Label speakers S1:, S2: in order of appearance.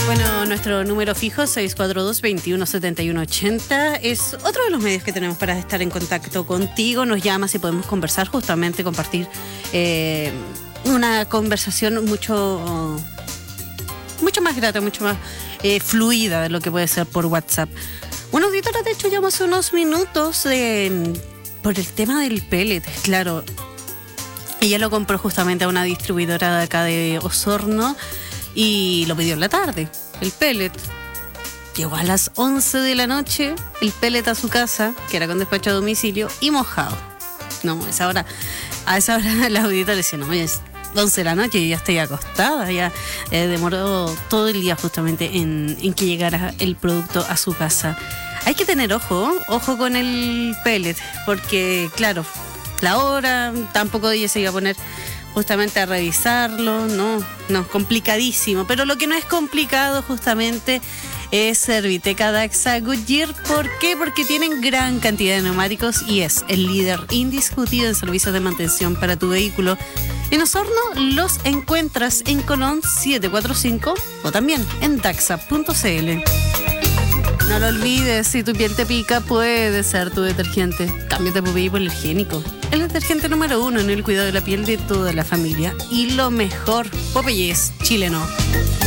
S1: Bueno, nuestro número fijo 642-217180 es otro de los medios que tenemos para estar en contacto contigo. Nos llamas y podemos conversar, justamente compartir una conversación mucho más grata, mucho más fluida de lo que puede ser por WhatsApp. Una auditora, de hecho, llamó hace unos minutos por el tema del pellet. Claro, ella lo compró justamente a una distribuidora de acá de Osorno y lo pidió en la tarde, el pellet. Llegó a las 11 de la noche el pellet a su casa, que era con despacho a domicilio, y mojado. No, a esa hora la auditora le decía, no, es 11 de la noche y ya estoy acostada. Ya demoró todo el día justamente en que llegara el producto a su casa. Hay que tener ojo con el pellet, porque claro, la hora, tampoco ella se iba a poner justamente a revisarlo, no, complicadísimo. Pero lo que no es complicado justamente es Serviteca Daxa Goodyear. ¿Por qué? Porque tienen gran cantidad de neumáticos y es el líder indiscutido en servicios de mantención para tu vehículo. En Osorno los encuentras en Colón 745 o también en daxa.cl. No lo olvides, si tu piel te pica, puede ser tu detergente. Cámbiate por hipoalergénico. El detergente número 1 en el cuidado de la piel de toda la familia. Y lo mejor, Popeyes chileno.